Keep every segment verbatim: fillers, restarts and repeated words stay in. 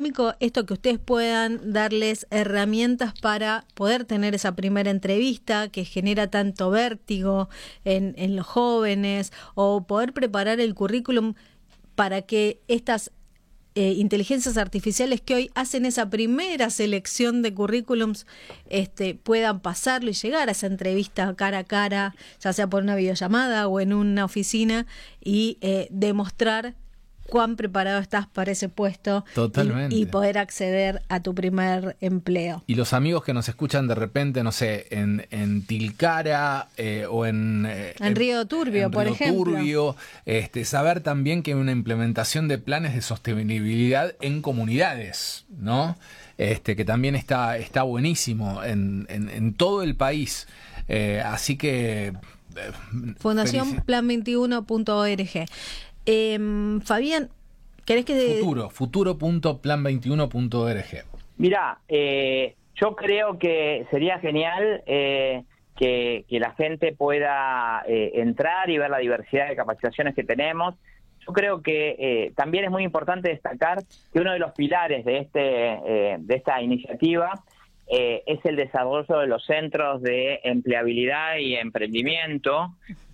dinámico esto que ustedes puedan darles herramientas para poder tener esa primera entrevista que genera tanto vértigo en, en los jóvenes, o poder preparar el currículum para que estas eh, inteligencias artificiales que hoy hacen esa primera selección de currículums este, puedan pasarlo y llegar a esa entrevista cara a cara, ya sea por una videollamada o en una oficina, y eh, demostrar cuán preparado estás para ese puesto. Totalmente. Y, y poder acceder a tu primer empleo. Y los amigos que nos escuchan de repente, no sé, en, en Tilcara eh, o en... Eh, en Río Turbio, en por Río ejemplo. Turbio, este, saber también que hay una implementación de planes de sostenibilidad en comunidades, ¿no? Este, que también está, está buenísimo en, en, en todo el país. Eh, así que... Eh, Fundación plan veintiuno punto org. Eh, Fabián, ¿querés que...? Futuro, futuro punto plan veintiuno punto org. Mirá, eh, yo creo que sería genial eh, que, que la gente pueda eh, entrar y ver la diversidad de capacitaciones que tenemos. Yo creo que eh, también es muy importante destacar que uno de los pilares de, este, eh, de esta iniciativa eh, es el desarrollo de los centros de empleabilidad y emprendimiento,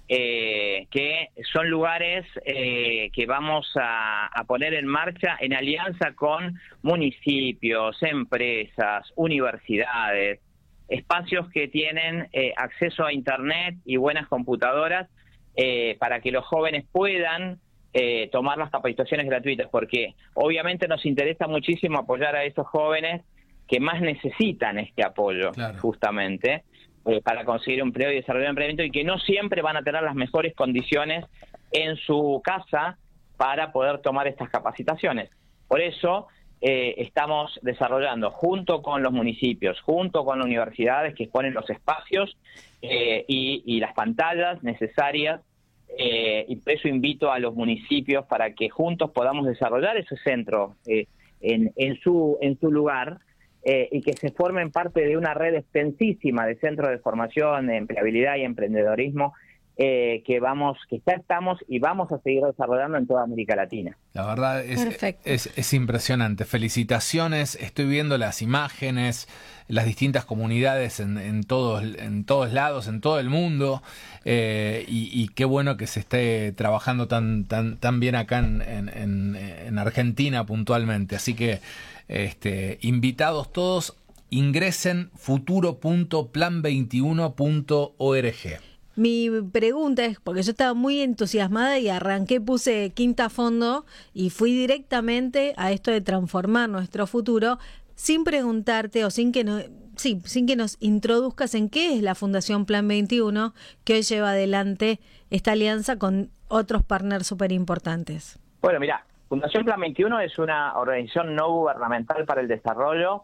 Eh, que son lugares eh, que vamos a, a poner en marcha en alianza con municipios, empresas, universidades, espacios que tienen eh, acceso a internet y buenas computadoras eh, para que los jóvenes puedan eh, tomar las capacitaciones gratuitas, porque obviamente nos interesa muchísimo apoyar a esos jóvenes que más necesitan este apoyo, claro, justamente, Eh, para conseguir un empleo y desarrollar un emprendimiento, y que no siempre van a tener las mejores condiciones en su casa para poder tomar estas capacitaciones. Por eso eh, estamos desarrollando junto con los municipios, junto con las universidades que exponen los espacios eh, y, y las pantallas necesarias, eh, y por eso invito a los municipios para que juntos podamos desarrollar ese centro eh, en, en, su, en su lugar, Eh, y que se formen parte de una red extensísima de centros de formación, de empleabilidad y emprendedorismo eh, que vamos, que ya estamos y vamos a seguir desarrollando en toda América Latina. La verdad es, es, es impresionante. Felicitaciones. Estoy viendo las imágenes, las distintas comunidades en, en todos, en todos lados, en todo el mundo, eh, y, y qué bueno que se esté trabajando tan, tan, tan bien acá en, en, en Argentina puntualmente. Así que Este, invitados todos, ingresen futuro punto plan veintiuno punto org. Mi pregunta es, porque yo estaba muy entusiasmada y arranqué, puse quinta a fondo y fui directamente a esto de transformar nuestro futuro, sin preguntarte o sin que no, sí, sin que nos introduzcas en qué es la Fundación Plan veintiuno, que hoy lleva adelante esta alianza con otros partners súper importantes. Bueno, mira, Fundación Plan veintiuno es una organización no gubernamental para el desarrollo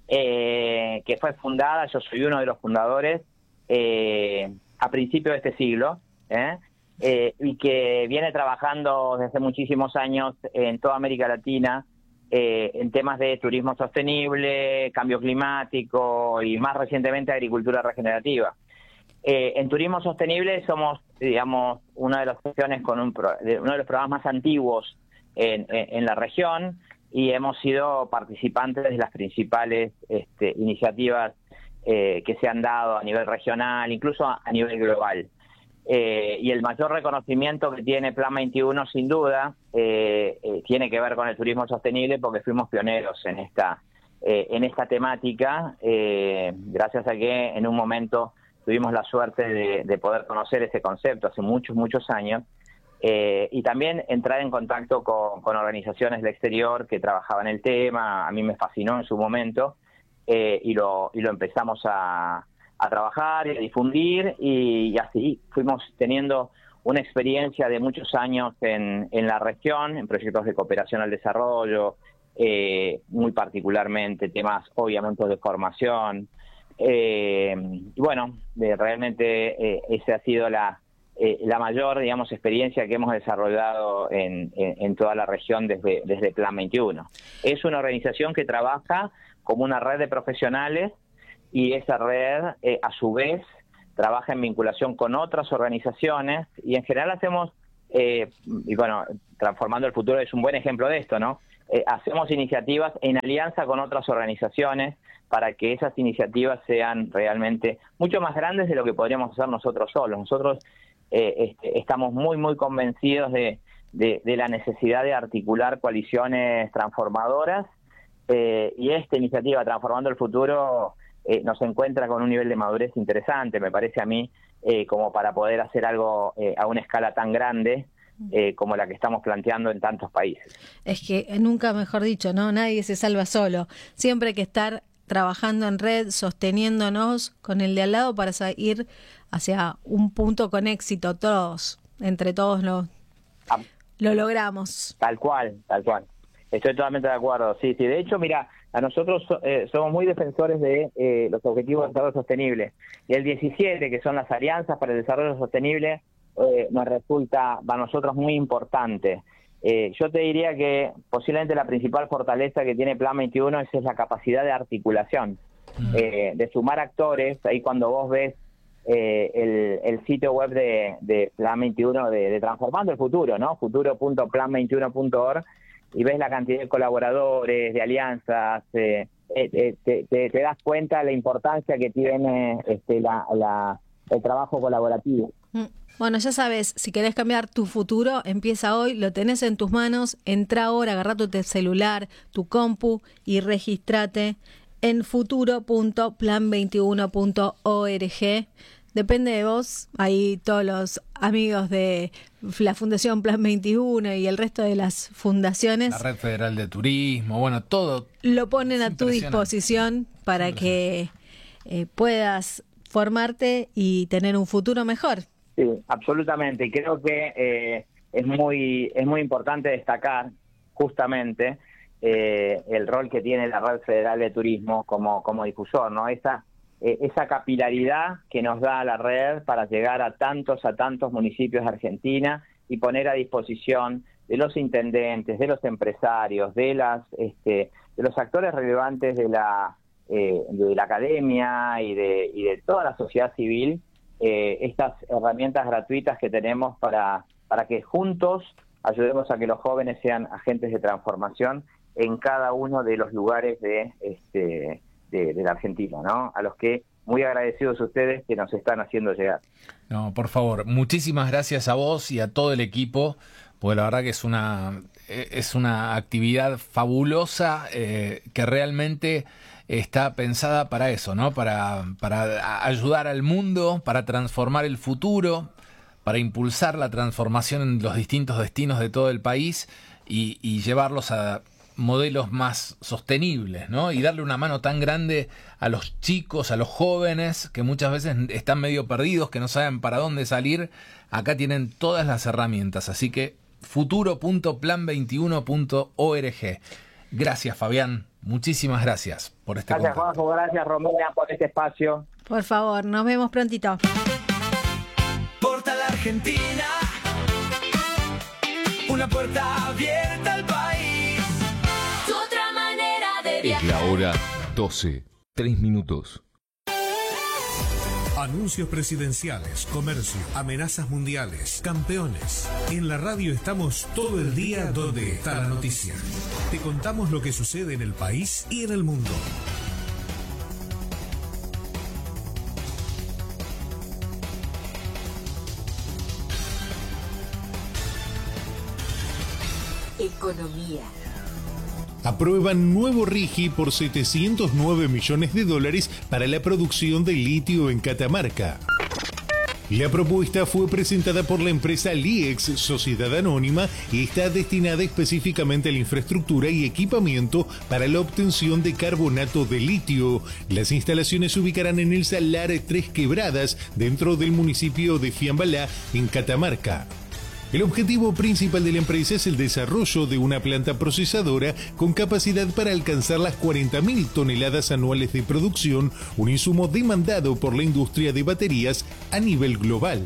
eh, que fue fundada, yo soy uno de los fundadores, eh, a principios de este siglo, ¿eh? Eh, y que viene trabajando desde muchísimos años en toda América Latina eh, en temas de turismo sostenible, cambio climático y más recientemente agricultura regenerativa. Eh, en turismo sostenible somos, digamos, una de las opciones con un pro, uno de los programas más antiguos En, en la región, y hemos sido participantes de las principales este, iniciativas eh, que se han dado a nivel regional, incluso a, a nivel global. Eh, y el mayor reconocimiento que tiene Plan veintiuno, sin duda, eh, eh, tiene que ver con el turismo sostenible, porque fuimos pioneros en esta, eh, en esta temática, eh, gracias a que en un momento tuvimos la suerte de, de poder conocer ese concepto hace muchos, muchos años. Eh, y también entrar en contacto con, con organizaciones del exterior que trabajaban el tema. A mí me fascinó en su momento, eh, y, lo, y lo empezamos a, a trabajar y a difundir, y, y así fuimos teniendo una experiencia de muchos años en, en la región, en proyectos de cooperación al desarrollo, eh, muy particularmente temas obviamente de formación, eh, y bueno, de, realmente eh, esa ha sido la Eh, la mayor, digamos, experiencia que hemos desarrollado en, en, en toda la región desde, desde Plan veintiuno. Es una organización que trabaja como una red de profesionales, y esa red, eh, a su vez, trabaja en vinculación con otras organizaciones, y en general hacemos, eh, y bueno, Transformando el Futuro es un buen ejemplo de esto, ¿no? eh, hacemos iniciativas en alianza con otras organizaciones para que esas iniciativas sean realmente mucho más grandes de lo que podríamos hacer nosotros solos. Nosotros eh, este, estamos muy, muy convencidos de, de, de la necesidad de articular coaliciones transformadoras, eh, y esta iniciativa Transformando el Futuro eh, nos encuentra con un nivel de madurez interesante, me parece a mí, eh, como para poder hacer algo eh, a una escala tan grande Eh, como la que estamos planteando en tantos países. Es que nunca mejor dicho, ¿no? Nadie se salva solo. Siempre hay que estar trabajando en red, sosteniéndonos con el de al lado para ir hacia un punto con éxito. Todos, entre todos lo, ah, lo logramos. Tal cual, tal cual. Estoy totalmente de acuerdo. Sí, sí. De hecho, mira, a nosotros eh, somos muy defensores de eh, los Objetivos de Desarrollo Sostenible. Y el diecisiete, que son las alianzas para el desarrollo sostenible, Eh, nos resulta para nosotros muy importante. Eh, yo te diría que posiblemente la principal fortaleza que tiene Plan veintiuno es, es la capacidad de articulación, mm. eh, de sumar actores. Ahí cuando vos ves eh, el, el sitio web de, de Plan veintiuno, de, de Transformando el Futuro, ¿no? futuro punto plan veintiuno punto org, y ves la cantidad de colaboradores, de alianzas, eh, eh, te, te, te das cuenta de la importancia que tiene este, la, la, el trabajo colaborativo. Mm. Bueno, ya sabes, si querés cambiar tu futuro, empieza hoy, lo tenés en tus manos, entra ahora, agarra tu celular, tu compu y registrate en futuro punto plan veintiuno punto org. Depende de vos, ahí todos los amigos de la Fundación Plan veintiuno y el resto de las fundaciones. La Red Federal de Turismo, bueno, todo. Lo ponen a tu disposición para que eh, puedas formarte y tener un futuro mejor. Sí, absolutamente. Y creo que eh, es muy es muy importante destacar justamente eh, el rol que tiene la Red Federal de Turismo como, como difusor, ¿no? Esa, eh, esa capilaridad que nos da la red para llegar a tantos, a tantos municipios de Argentina y poner a disposición de los intendentes, de los empresarios, de las este, de los actores relevantes de la eh, de la academia y de y de toda la sociedad civil, Eh, estas herramientas gratuitas que tenemos para, para que juntos ayudemos a que los jóvenes sean agentes de transformación en cada uno de los lugares de, este, de, de la Argentina, ¿no? A los que muy agradecidos ustedes que nos están haciendo llegar. No, por favor, muchísimas gracias a vos y a todo el equipo, porque la verdad que es una, es una actividad fabulosa eh, que realmente está pensada para eso, ¿no? Para, para ayudar al mundo, para transformar el futuro, para impulsar la transformación en los distintos destinos de todo el país y, y llevarlos a modelos más sostenibles, ¿no? Y darle una mano tan grande a los chicos, a los jóvenes, que muchas veces están medio perdidos, que no saben para dónde salir. Acá tienen todas las herramientas, así que futuro punto plan veintiuno punto org. Gracias, Fabián. Muchísimas gracias por este Gracias, contacto. Juanjo. Gracias, Romina, por este espacio. Por favor, nos vemos prontito. Portal Argentina, una puerta abierta al país. Tu otra manera de viajar. Es la hora doce, tres minutos. Anuncios presidenciales, comercio, amenazas mundiales, campeones. En la radio estamos todo el día donde está la noticia. Te contamos lo que sucede en el país y en el mundo. Economía. Aprueban nuevo RIGI por setecientos nueve millones de dólares para la producción de litio en Catamarca. La propuesta fue presentada por la empresa LIEX, Sociedad Anónima, y está destinada específicamente a la infraestructura y equipamiento para la obtención de carbonato de litio. Las instalaciones se ubicarán en el Salar Tres Quebradas, dentro del municipio de Fiambalá, en Catamarca. El objetivo principal de la empresa es el desarrollo de una planta procesadora con capacidad para alcanzar las cuarenta mil toneladas anuales de producción, un insumo demandado por la industria de baterías a nivel global.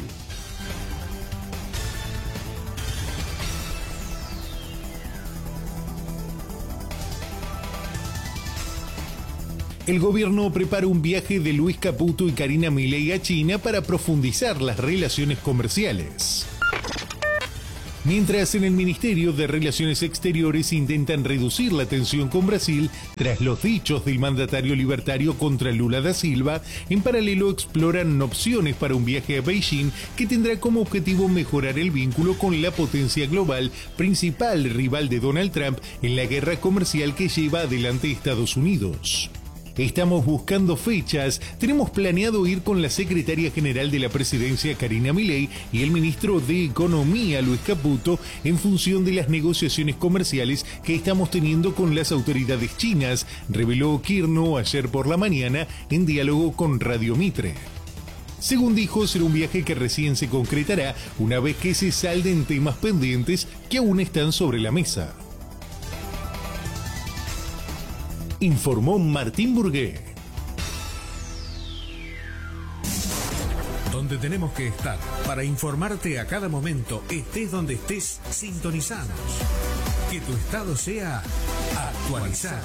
El gobierno prepara un viaje de Luis Caputo y Karina Milei a China para profundizar las relaciones comerciales. Mientras en el Ministerio de Relaciones Exteriores intentan reducir la tensión con Brasil tras los dichos del mandatario libertario contra Lula da Silva, en paralelo exploran opciones para un viaje a Beijing que tendrá como objetivo mejorar el vínculo con la potencia global, principal rival de Donald Trump en la guerra comercial que lleva adelante Estados Unidos. Estamos buscando fechas, tenemos planeado ir con la secretaria general de la presidencia Karina Milei y el ministro de Economía Luis Caputo en función de las negociaciones comerciales que estamos teniendo con las autoridades chinas, reveló Kirno ayer por la mañana en diálogo con Radio Mitre. Según dijo, será un viaje que recién se concretará una vez que se salden temas pendientes que aún están sobre la mesa. Informó Martín Burgué. Donde tenemos que estar para informarte a cada momento, estés donde estés, sintonizados. Que tu estado sea actualizado.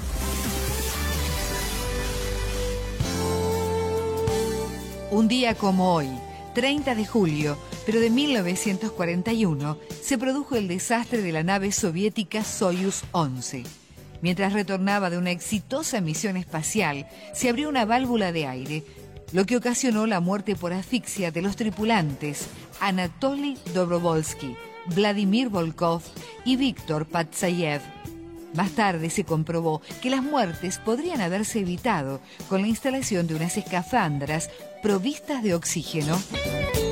Un día como hoy, treinta de julio, pero de mil novecientos cuarenta y uno, se produjo el desastre de la nave soviética Soyuz once. Mientras retornaba de una exitosa misión espacial, se abrió una válvula de aire, lo que ocasionó la muerte por asfixia de los tripulantes Anatoly Dobrovolsky, Vladimir Volkov y Víctor Patsayev. Más tarde se comprobó que las muertes podrían haberse evitado con la instalación de unas escafandras provistas de oxígeno.